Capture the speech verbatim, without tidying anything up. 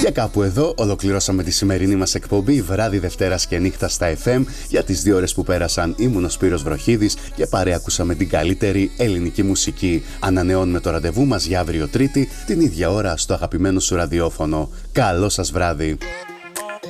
Και κάπου εδώ ολοκληρώσαμε τη σημερινή μας εκπομπή βράδυ Δευτέρας και νύχτα στα εφ εμ. Για τις δύο ώρες που πέρασαν ήμουν ο Σπύρος Βροχίδης και παρέακουσα την καλύτερη ελληνική μουσική. Ανανεώνουμε το ραντεβού μας για αύριο Τρίτη την ίδια ώρα στο αγαπημένο σου ραδιόφωνο. Καλό σας βράδυ.